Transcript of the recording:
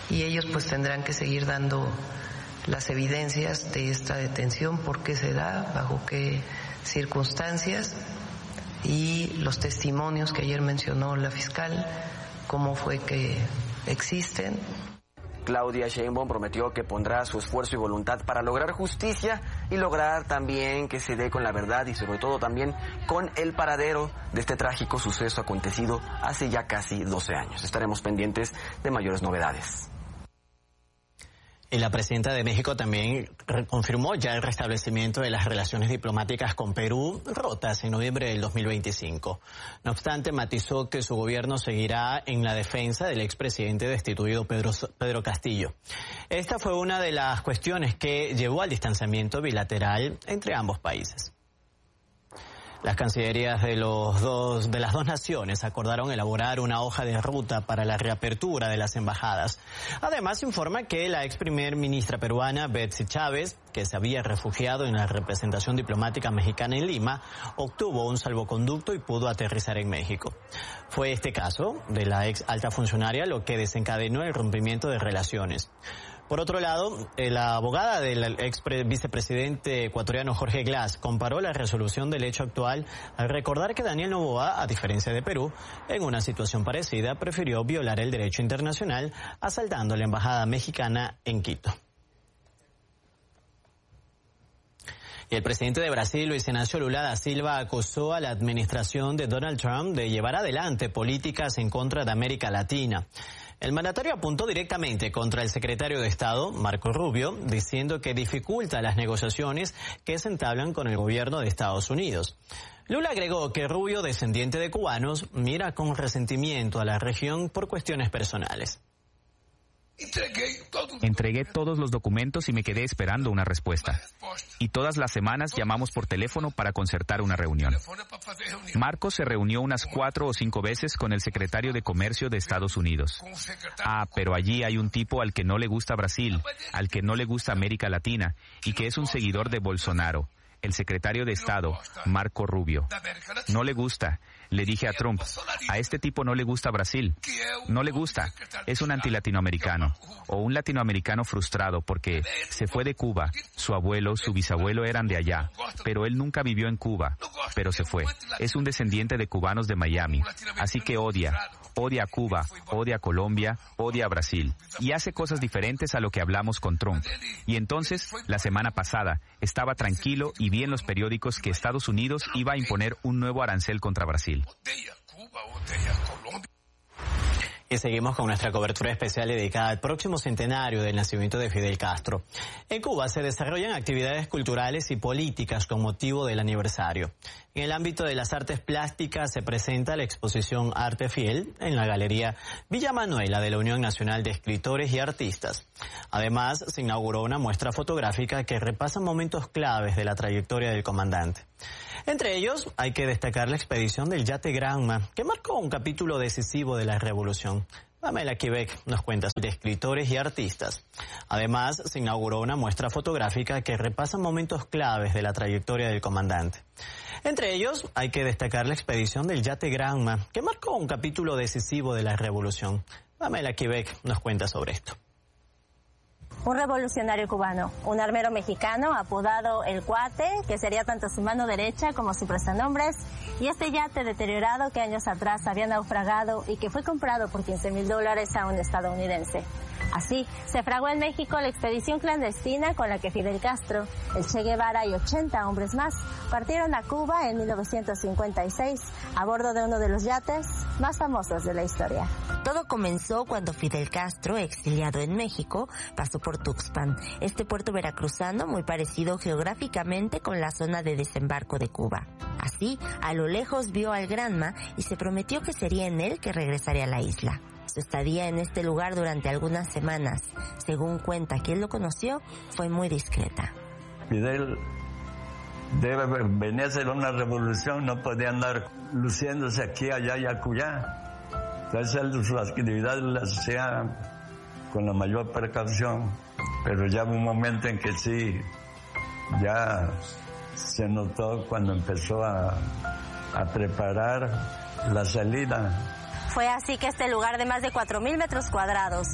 y ellos pues tendrán que seguir dando las evidencias de esta detención, por qué se da, bajo qué circunstancias, y los testimonios que ayer mencionó la fiscal, cómo fue que existen. Claudia Sheinbaum prometió que pondrá su esfuerzo y voluntad para lograr justicia y lograr también que se dé con la verdad y sobre todo también con el paradero de este trágico suceso acontecido hace ya casi 12 años. Estaremos pendientes de mayores novedades. Y la presidenta de México también confirmó ya el restablecimiento de las relaciones diplomáticas con Perú rotas en noviembre del 2025. No obstante, matizó que su gobierno seguirá en la defensa del expresidente destituido Pedro Castillo. Esta fue una de las cuestiones que llevó al distanciamiento bilateral entre ambos países. Las cancillerías de las dos naciones acordaron elaborar una hoja de ruta para la reapertura de las embajadas. Además, informa que la ex primer ministra peruana Betsy Chávez, que se había refugiado en la representación diplomática mexicana en Lima, obtuvo un salvoconducto y pudo aterrizar en México. Fue este caso de la ex alta funcionaria lo que desencadenó el rompimiento de relaciones. Por otro lado, la abogada del ex vicepresidente ecuatoriano Jorge Glass comparó la resolución del hecho actual al recordar que Daniel Noboa, a diferencia de Perú, en una situación parecida prefirió violar el derecho internacional asaltando la embajada mexicana en Quito. Y el presidente de Brasil, Luis Inácio Lula da Silva, acusó a la administración de Donald Trump de llevar adelante políticas en contra de América Latina. El mandatario apuntó directamente contra el secretario de Estado, Marco Rubio, diciendo que dificulta las negociaciones que se entablan con el gobierno de Estados Unidos. Lula agregó que Rubio, descendiente de cubanos, mira con resentimiento a la región por cuestiones personales. Entregué todos los documentos y me quedé esperando una respuesta. Y todas las semanas llamamos por teléfono para concertar una reunión. Marcos se reunió unas 4 o 5 veces con el secretario de Comercio de Estados Unidos. Pero allí hay un tipo al que no le gusta Brasil, al que no le gusta América Latina y que es un seguidor de Bolsonaro. El secretario de Estado, Marco Rubio. No le gusta. Le dije a Trump, a este tipo no le gusta Brasil. No le gusta. Es un antilatinoamericano. O un latinoamericano frustrado porque se fue de Cuba. Su abuelo, su bisabuelo eran de allá. Pero él nunca vivió en Cuba. Pero se fue. Es un descendiente de cubanos de Miami. Así que odia. Odia a Cuba, odia a Colombia, odia a Brasil. Y hace cosas diferentes a lo que hablamos con Trump. Y entonces, la semana pasada, estaba tranquilo y vi en los periódicos que Estados Unidos iba a imponer un nuevo arancel contra Brasil. Y seguimos con nuestra cobertura especial dedicada al próximo centenario del nacimiento de Fidel Castro. En Cuba se desarrollan actividades culturales y políticas con motivo del aniversario. En el ámbito de las artes plásticas se presenta la exposición Arte Fiel en la Galería Villa Manuela de la Unión Nacional de Escritores y Artistas. Además, se inauguró una muestra fotográfica que repasa momentos claves de la trayectoria del comandante. Entre ellos, hay que destacar la expedición del yate Granma, que marcó un capítulo decisivo de la revolución. Pamela Quebec nos cuenta de escritores y artistas. Además, se inauguró una muestra fotográfica que repasa momentos claves de la trayectoria del comandante. Entre ellos, hay que destacar la expedición del yate Granma, que marcó un capítulo decisivo de la revolución. Pamela Quebec nos cuenta sobre esto. Un revolucionario cubano, un armero mexicano apodado El Cuate, que sería tanto su mano derecha como su prestanombres, y este yate deteriorado que años atrás había naufragado y que fue comprado por $15,000 a un estadounidense. Así, se fraguó en México la expedición clandestina con la que Fidel Castro, el Che Guevara y 80 hombres más partieron a Cuba en 1956 a bordo de uno de los yates más famosos de la historia. Todo comenzó cuando Fidel Castro, exiliado en México, pasó por Tuxpan, este puerto veracruzano muy parecido geográficamente con la zona de desembarco de Cuba. Así, a lo lejos vio al Granma y se prometió que sería en él que regresaría a la isla. Su estadía en este lugar durante algunas semanas, según cuenta quien lo conoció, fue muy discreta. Fidel venía a hacer una revolución, no podía andar luciéndose aquí, allá y acullá. Entonces él sus actividades las hacía con la mayor precaución, pero ya hubo un momento en que sí, ya se notó cuando empezó a preparar la salida. Fue así que este lugar de más de 4,000 metros cuadrados,